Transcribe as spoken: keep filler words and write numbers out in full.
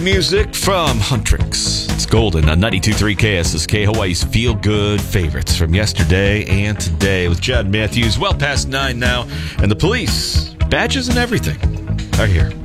Music from Huntrix. It's Golden on ninety-two point three K S S K, Hawaii's feel-good favorites from yesterday and today with Chad Matthews. Well past nine now, and the police, badges and everything, are here.